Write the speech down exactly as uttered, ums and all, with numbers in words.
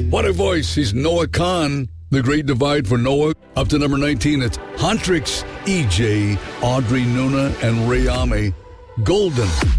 What a voice. He's Noah Khan. The Great Divide for Noah. Up to number nineteen, it's Huntrix, E J, Audrey Nuna, and Ray Ame. Golden.